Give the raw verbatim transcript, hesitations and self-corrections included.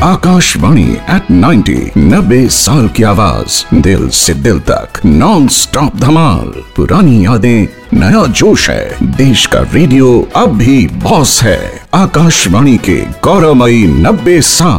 Akashvani eight ninety, नब्बे साल की आवाज, दिल से दिल तक, नॉन स्टॉप धमाल। पुरानी यादें, नया जोश है, देश का रेडियो अब भी बॉस है। आकाशवाणी के गौरवमयी नब्बे साल।